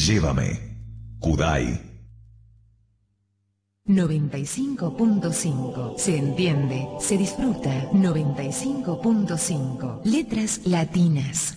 Llévame. Kudai. 95.5. Se entiende, se disfruta. 95.5. Letras latinas.